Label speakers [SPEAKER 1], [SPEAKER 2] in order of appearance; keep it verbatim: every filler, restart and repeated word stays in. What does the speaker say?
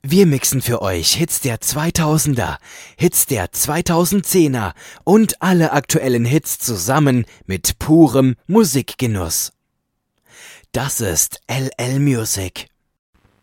[SPEAKER 1] Wir mixen für euch Hits der zweitausender, Hits der zweitausendzehner und alle aktuellen Hits zusammen mit purem Musikgenuss. Das ist L L Music.